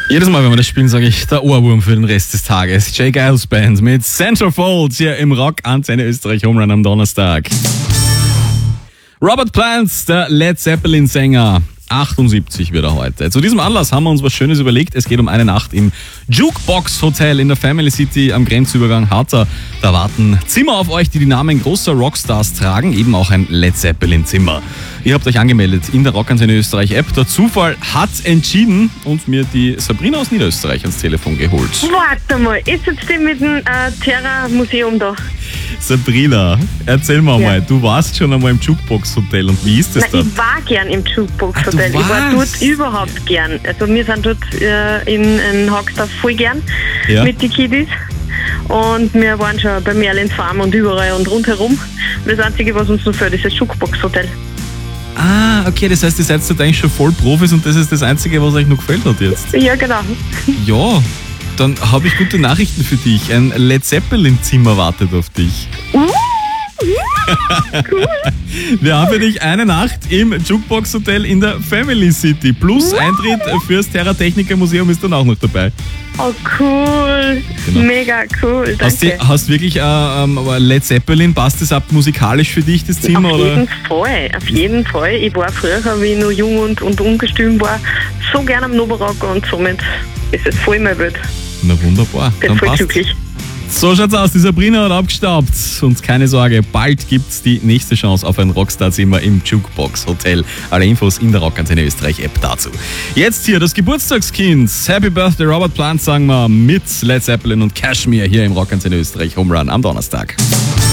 Jedes Mal, wenn wir das spielen, sage ich, der Ohrwurm für den Rest des Tages. J. Giles Band mit Centerfolds hier im Rock Antenne Österreich Home Run am Donnerstag. Robert Plant, der Led Zeppelin-Sänger. 78 wird er heute. Zu diesem Anlass haben wir uns was Schönes überlegt. Es geht um eine Nacht im Jukebox Hotel in der Family City am Grenzübergang Harter. Da warten Zimmer auf euch, die Namen großer Rockstars tragen, eben auch ein Led Zeppelin Zimmer. Ihr habt euch angemeldet in der Rockantenne Österreich App. Der Zufall hat entschieden und mir die Sabrina aus Niederösterreich ans Telefon geholt. Warte mal, ist jetzt die mit dem Terra-Museum da? Sabrina, erzähl mir mal, du warst schon einmal im Jukebox Hotel und wie ist das dort? Ich war gern im Jukebox Hotel. Du Ich war warst? dort überhaupt gern. Also wir sind dort in Hagstaff voll gern mit den Kiddies. Und wir waren schon bei Merlins Farm und überall und rundherum. Und das Einzige, was uns noch fehlt, ist das Jukebox Hotel. Ah, okay, das heißt, ihr seid dort eigentlich schon voll Profis und das ist das Einzige, was euch noch gefällt hat jetzt. Ja, genau. Ja, dann habe ich gute Nachrichten für dich. Ein Led Zeppelin-Zimmer wartet auf dich. Cool. Wir haben für dich eine Nacht im Jukebox Hotel in der Family City. Plus Eintritt fürs Terra Technica Museum ist dann auch noch dabei. Oh, cool. Genau. Mega cool, danke. Hast wirklich Led Zeppelin, passt das ab musikalisch für dich, das Zimmer? Auf jeden Fall. Ich war früher, wie ich noch jung und ungestüm war, so gern am Noberock und somit ist es voll mein Welt. Na wunderbar. Bin voll glücklich. So schaut's aus, die Sabrina hat abgestaubt. Und keine Sorge, bald gibt's die nächste Chance auf ein Rockstar-Zimmer im Jukebox Hotel. Alle Infos in der Rockantenne Österreich App dazu. Jetzt hier das Geburtstagskind. Happy Birthday Robert Plant, sagen wir, mit Led Zeppelin und Kashmir hier im Rockantenne Österreich Home Run am Donnerstag.